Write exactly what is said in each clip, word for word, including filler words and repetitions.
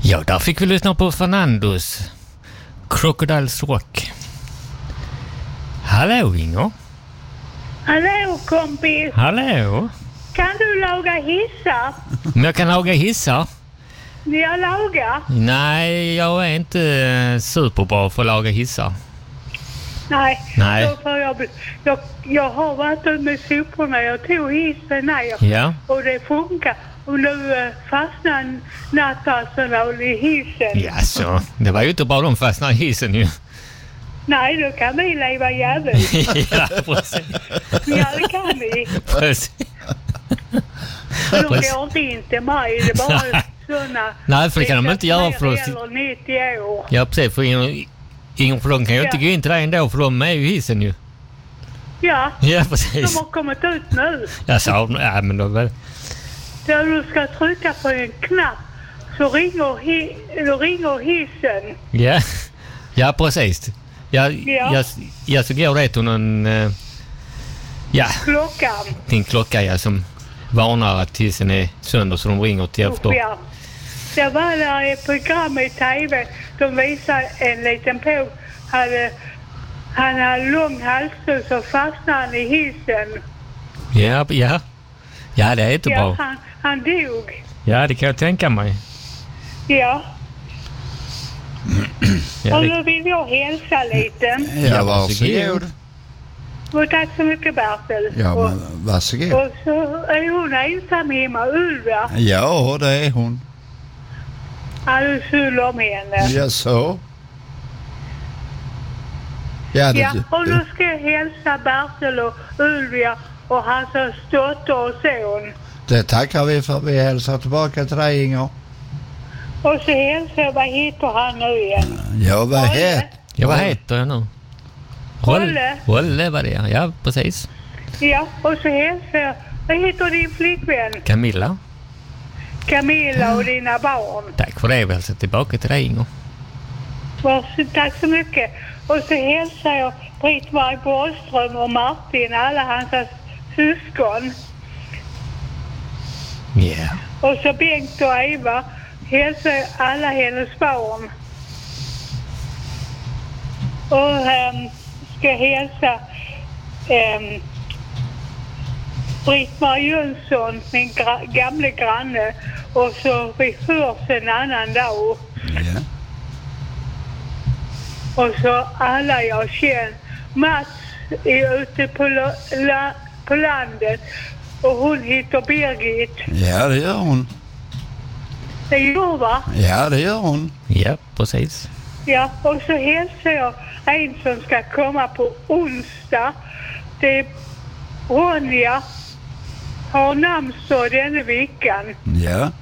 Ja, där fick vi lyssna på Fernandos Crocodiles Rock. Hallå, Inger. Hallå, kompis. Hallå. Kan du laga hissar? Men jag kan laga hissar. Jag lagar? Nej, jag är inte superbra för att laga hissar. Nej, Nej. Då får jag, jag, jag har varit ute med soporna. Jag tog hissen ner Ja. och det funkar. Och nu äh, fastnar nattassen i hissen. Ja, så. Det var ju inte bara de fastnade i hissen ju. Nej, då kan vi leva jävel. Ja, precis. Ja, det kan vi. Precis. Men de går inte in till mig. Det är bara sådana... Nej, för det kan de inte göra för oss. Eller nittio år. Ja, precis. För ingen, ingen för de kan ju Ja. inte gå in till dig ändå, för de är ju i hissen ju. Ja, Ja, de precis. har kommit ut nu. Jag sa, ja men då väl. Där du ska trycka på en knapp så ringer, hi- då ringer hissen. Ja, ja precis. Ja, Ja. ja. Ja, så går det till någon, eh, ja, Klockan. din klocka ja, som varnar att hissen är sönder så de ringer till efter. Ja. Det var där ett program i tv. De visade en liten på. Hade, han hade lång halsduk så fastnade han i hissen. Ja, ja. Ja, det är inte Ja, bra. han, han dog. Ja, det kan jag tänka mig. Ja. Ja, Och det, nu vill jag hälsa lite. Ja, varsågod. Och tack så mycket, Bertil. Ja, och, men varsågod. och så är hon ensam hemma, Ulva. Ja, det är hon. Ja, du syller om henne. Ja, så. Ja, det, Ja, och nu ska jag hälsa Bertil och Ulvia och hans dotter och son. det tackar vi för. Vi hälsar tillbaka till dig, Inger. Och så hälsar jag, vad heter han nu igen? Ja, vad het? ja, vad heter jag nu? Rolle. Rolle var det, ja. Ja, precis. Ja, och så hälsar jag, vad heter din flickvän? Camilla, Camilla och dina barn. tack för det. Vi hälsar tillbaka till dig, Inger. Varsågod, tack så mycket. Och så hälsar jag Britt-Marie Borgström och Martin, alla hans syskon. Ja. Och så Bengt och Eva hälsar jag alla hennes barn. Och ähm, ska hälsa ähm, Britt-Marie Jönsson, min gra- gamla granne. Och så vi hörs en annan dag. Ja. Och så alla jag känner. Mats är ute på, la, la, på landet och hon heter Birgit. Ja, det gör hon. Det gör va? Ja, det gör hon. Ja, precis. Ja, och så hälsar jag en som ska komma på onsdag. Det är Ronja. Har namnsdag denna veckan. Ja.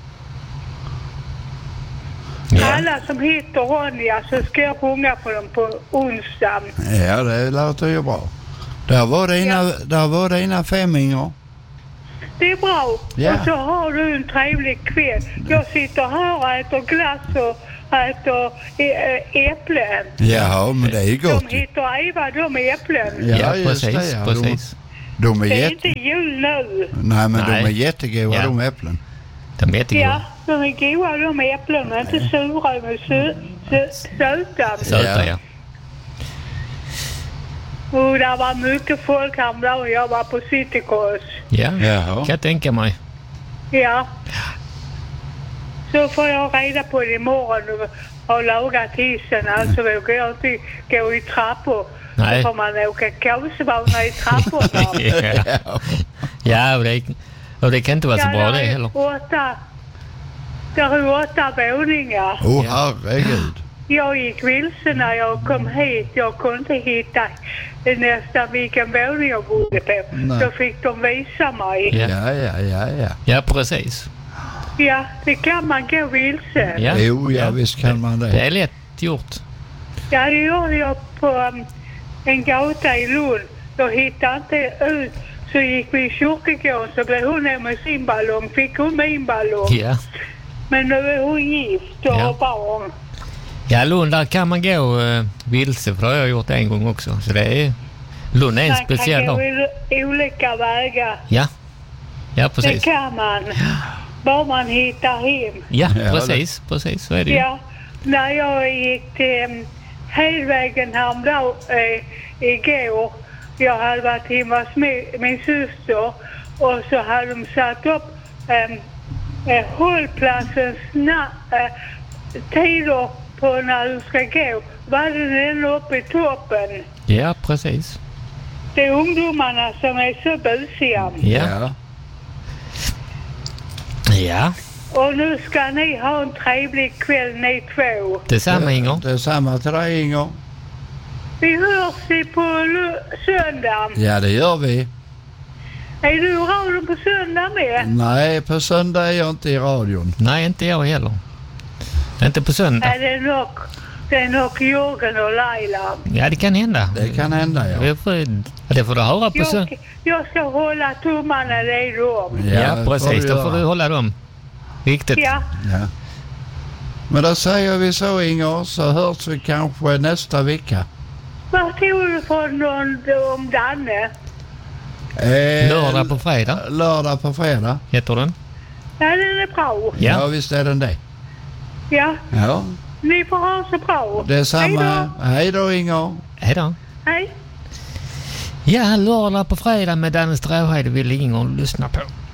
Ja. Alla som heter Ronja så ska jag sjunga på dem på onsdag. Ja, det låter ju bra. Där var dina, Ja. där var dina fem, Inger. Det är bra. Ja. Och så har du en trevlig kväll. Jag sitter här och äter glass och äter ä- äpplen. Jaha, men det är ju gott. De heter Eva, de är äpplen. Ja, just precis, det, ja. precis. De, de är Det är jätte... inte jul nu. Nej, men Nej. de är jättegoda, Ja. de äpplen. De är jättegoda. Ja, de är goda de äpplen, men inte sura, men sö, sö, söta. Söta, Ja. ja. Och det var mycket folk häromdagen. Jag var på Citycross. Ja, Jaha. kan jag tänka mig. Ja. Så får jag reda på det imorgon och har lagat hissen. Alltså vågar jag inte gå i trappor. Nej. Då får man åka kåsvagnar i trapporna. Ja, ja och, det, och det kan inte vara så bra det där är heller. Åtta, där är åtta våningar. Åh, oh, herregud. Jag gick vilse när jag kom hit. Jag kunde inte hitta nästan vilken våning jag bodde på. Nej. Då fick de visa mig. Ja. Ja, ja, ja, ja. Ja, precis. Ja, det kan man gå vilse. Ja. Jo, ja, visst kan man det. Det är lätt gjort. Ja, det gjorde jag på um, en gata i Lund. Jag hittade inte ut. Så gick vi i kyrkogården så blev hon med med sin ballong. Fick hon min ballong. Ja. Men nu är hon gift och Ja. har barn. Ja, Lund, där kan man gå uh, vilse, för det har jag gjort en gång också. Så det är... Lund är en Man speciell kan gå dag. i olika vägar. Ja. Ja, Det precis. kan man. bara man hittar hem. Ja, Ja, precis. Precis, så är det ju. Ja, när jag gick till um, helvägen häromdag eh, igår. Jag hade varit hemma hos min, min syster och så hade de satt upp um, eh, hållplatsens na, eh, tider på när du ska gå. Var den uppe i toppen? Ja, precis. Det är ungdomarna som är så busiga. Ja. Ja, Och nu ska ni ha en trevlig kväll ni två. detsamma Inger. Det är samma till dig, Inger. Vi hörs i på lu- söndag. Ja, det gör vi. Är du i radion på söndag med? Nej, på söndag är jag inte i radion. Nej, inte jag heller. Inte på söndag. Är det nog, det är nog Jörgen och Laila. Ja, det kan hända. Det kan hända, ja. Det får, det får du höra på söndag. Jag, jag ska hålla tummarna det är dem. Ja, det får precis. du Då får göra. du hålla dem. Riktigt. Ja, Ja. Men då säger vi så, Inger, så hörs vi kanske nästa vecka. vad tror du för någon om Danne? Eh, Lördag på fredag Lördag på fredag. heter den. Ja, den är bra. Ja, Ja. visst är den det. Ja, Ja, ni får ha så bra. det är samma. Hej Hej då, Inger. Hej då. då. Hej. Ja, lördag på fredag med Danne Stråhed vill Inger lyssna på.